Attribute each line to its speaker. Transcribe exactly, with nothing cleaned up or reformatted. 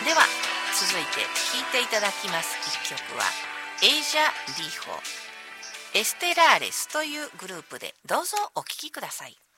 Speaker 1: では続いて聴いていただきます一曲はエイジャ・リーホエステラーレスというグループで、どうぞお聴きください。